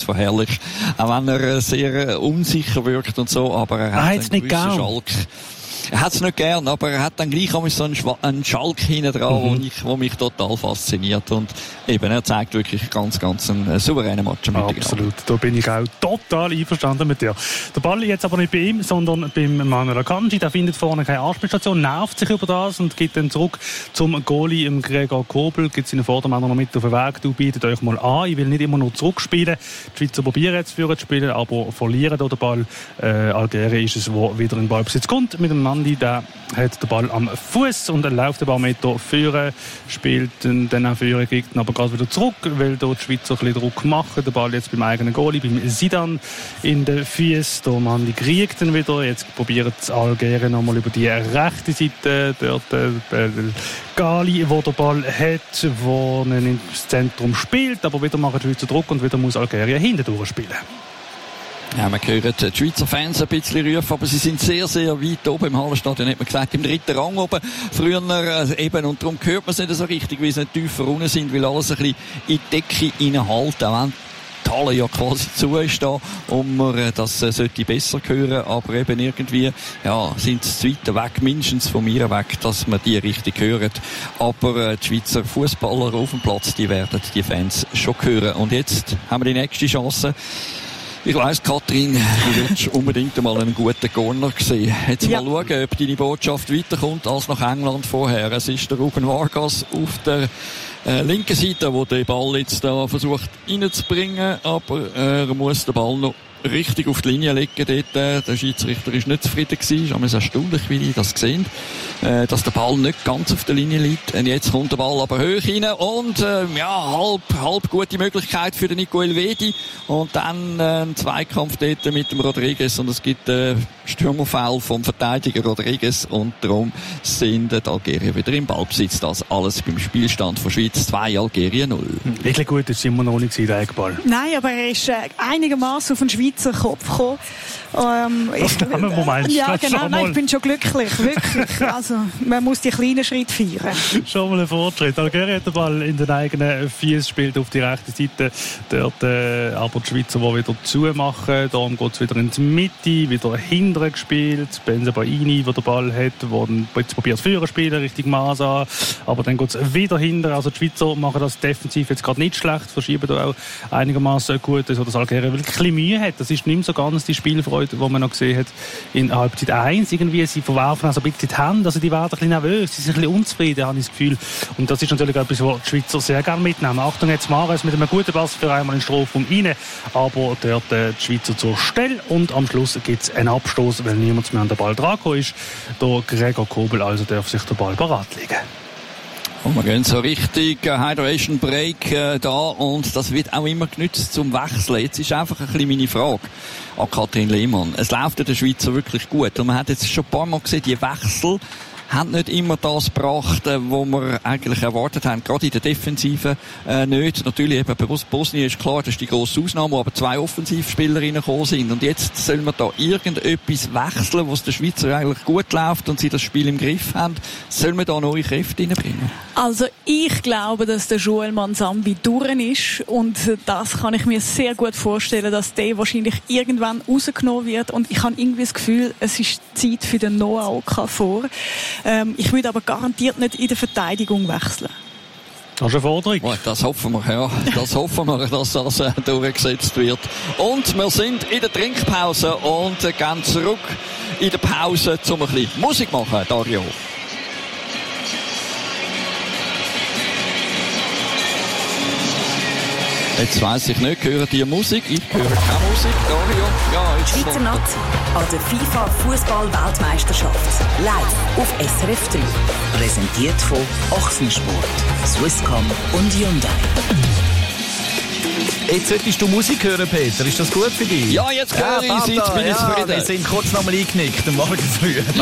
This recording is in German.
von Herrlich. Auch wenn er sehr unsicher wirkt und so, aber er hat einen gewissen Schalk. Er hat es nicht gern, aber er hat dann gleich auch so einen Schalk hinten dran, wo mich total fasziniert. Und eben, er zeigt wirklich ganz einen souveränen Match. Absolut, da bin ich auch total einverstanden mit dir. Der Ball jetzt aber nicht bei ihm, sondern beim Manuel Akanji. Der findet vorne keine Anspielstation, nervt sich über das und geht dann zurück zum Goalie, im Gregor Kobel. Gibt seinen Vordermann noch mit auf den Weg. Du bietet euch mal an. Ich will nicht immer nur zurückspielen. Die Schweizer probieren jetzt führen zu spielen, aber verlieren da den Ball. Algerien ist es, wo wieder in den Ballbesitz kommt mit dem Mann. Der hat den Ball am Fuß und er läuft ein paar Meter führen, spielt dann auch führen, kriegt ihn aber gerade wieder zurück, weil dort die Schweizer ein bisschen Druck machen. Der Ball jetzt beim eigenen Goalie, beim Zidane in den Füßen. Der Mann kriegt ihn wieder. Jetzt probiert Algerien nochmal über die rechte Seite. Dort Gali, der den Ball hat, der ihn ins Zentrum spielt, aber wieder macht die Schweizer Druck und wieder muss Algerien hinten durchspielen. Ja, man hört die Schweizer Fans ein bisschen rufen, aber sie sind sehr weit oben im Hallenstadion, hat man gesagt, im 3. Rang oben. Früher eben, und darum hört man es nicht so richtig, weil sie nicht tiefer unten sind, weil alles ein bisschen in die Decke reinhalten, auch wenn die Halle ja quasi zu ist da, und man das sollte besser hören, aber eben irgendwie, ja, sind sie zu weit weg, mindestens von mir weg, dass man die richtig hören. Aber die Schweizer Fußballer auf dem Platz, die werden die Fans schon hören. Und jetzt haben wir die nächste Chance. Ich weiss, Katrin, du willst unbedingt einmal einen guten Corner sehen. Jetzt mal schauen, ob deine Botschaft weiterkommt als nach England vorher. Es ist der Ruben Vargas auf der linken Seite, der den Ball jetzt da versucht reinzubringen, aber er muss den Ball noch richtig auf die Linie legen dort. Der Schiedsrichter ist nicht zufrieden gewesen. Ist erstaunlich, wie ich das gesehen, dass der Ball nicht ganz auf der Linie liegt. Und jetzt kommt der Ball aber hoch rein und halb gute Möglichkeit für den Nico Elvedi. Und dann ein Zweikampf dort mit dem Rodriguez und es gibt Stürmerfoul vom Verteidiger Rodriguez und darum sind die Algerien wieder im Ballbesitz. Das alles beim Spielstand von Schweiz 2, Algerien 0. Wirklich gut ist immer noch nicht der Eckball. Nein, aber er ist einigermaßen auf den Schweizer Kopf gekommen. Ja, genau. Nein, ich bin schon glücklich, wirklich. Also, man muss die kleinen Schritte feiern. Schon mal ein Fortschritt. Algerien hat den Ball in den eigenen Füßen, spielt auf die rechte Seite. Dort aber die Schweizer, die wieder zumachen. Darum geht es wieder in die Mitte, wieder hinten gespielt. Bensebaini, der den Ball hat, der jetzt probiert führen spielen, Richtung Masa. Aber dann geht es wieder hinten. Also die Schweizer machen das defensiv jetzt gerade nicht schlecht, verschieben da auch einigermaßen gut, so dass Algerien wirklich ein bisschen Mühe hat. Das ist nicht mehr so ganz die Spielfreude, die man noch gesehen hat in Halbzeit 1. Irgendwie, sie verwerfen also ein bisschen die Hände, also die werden ein bisschen nervös, sie sind ein bisschen unzufrieden, habe ich das Gefühl. Und das ist natürlich etwas, was die Schweizer sehr gerne mitnehmen. Achtung, jetzt Mahrez mit einem guten Pass für einmal in den Strafraum rein, aber dort die Schweizer zur Stelle und am Schluss gibt es einen Abstoß, weil niemand mehr an den Ball dran ist. Der Gregor Kobel also darf sich der Ball parat legen. Und wir gehen so richtig Hydration Break da und das wird auch immer genützt zum Wechseln. Jetzt ist einfach ein bisschen meine Frage an Katrin Lehmann. Es läuft ja der Schweizer wirklich gut und man hat jetzt schon ein paar Mal gesehen, die Wechsel haben nicht immer das gebracht, was wir eigentlich erwartet haben. Gerade in der Defensive nicht. Natürlich eben Bosnien ist klar, das ist die grosse Ausnahme, wo aber 2 Offensivspielerinnen gekommen sind. Und jetzt soll man da irgendetwas wechseln, wo es der Schweizer eigentlich gut läuft und sie das Spiel im Griff haben. Soll man da neue Kräfte reinbringen? Also ich glaube, dass der Joel Manzambi durch ist und das kann ich mir sehr gut vorstellen, dass der wahrscheinlich irgendwann rausgenommen wird und ich habe irgendwie das Gefühl, es ist Zeit für den Noah Okafor. Ich würde aber garantiert nicht in der Verteidigung wechseln. Das ist eine Forderung. Oh, das hoffen wir, ja. Das hoffen wir, dass das durchgesetzt wird. Und wir sind in der Trinkpause und gehen zurück in der Pause, um ein bisschen Musik machen, Dario. Jetzt weiss ich nicht, hören die Musik? Ich höre keine Musik, Dario. Ja, Schweizer Nazi an der FIFA-Fußball-Weltmeisterschaft. Live auf SRF 3. Präsentiert von Ochsensport, Swisscom und Hyundai. Jetzt solltest du Musik hören, Peter. Ist das gut für dich? Ja, jetzt höre ich sie, jetzt bin ich zufrieden. Wir sind kurz noch mal eingenickt am Morgen früh.